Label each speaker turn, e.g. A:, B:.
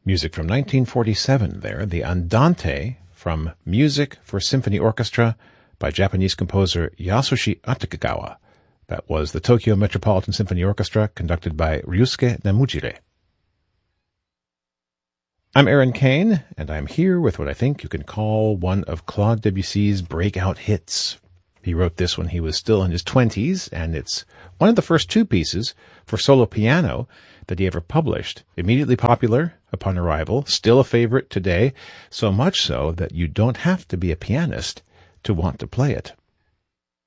A: Music from 1947 there, the Andante from Music for Symphony Orchestra by Japanese composer Yasushi Akutagawa. That was the Tokyo Metropolitan Symphony Orchestra, conducted by Ryusuke Namujire. I'm Aaron Kane, and I'm here with what I think you can call one of Claude Debussy's breakout hits. He wrote this when he was still in his 20s, and it's one of the first two pieces for solo piano that he ever published. Immediately popular upon arrival, still a favorite today, so much so that you don't have to be a pianist to want to play it.